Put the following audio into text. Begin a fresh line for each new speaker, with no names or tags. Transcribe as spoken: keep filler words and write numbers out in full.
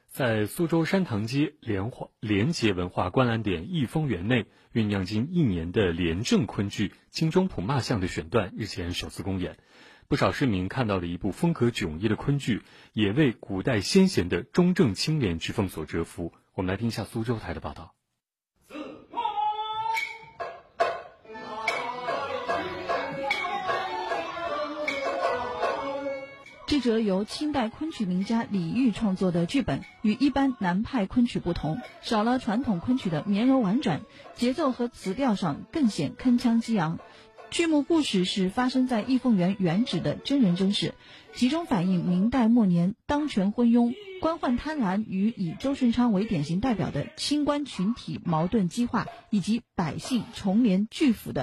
在苏州山塘街莲花莲结文化观览点益丰园内，酝酿近一年的廉政昆剧《精忠普骂相》的选段日前首次公演。不少市民看到了一部风格迥异的昆剧，也为古代先贤的忠正清廉之风所折服。我们来听一下苏州台的报道。
这则由清代昆曲名家李煜创作的剧本，与一般南派昆曲不同，少了传统昆曲的绵柔婉转，节奏和词调上更显铿锵激昂。剧目故事是发生在益丰园原址的真人真事，其中反映明代末年当权昏庸、官宦贪婪与以周顺昌为典型代表的清官群体矛盾激化，以及百姓重廉拒腐的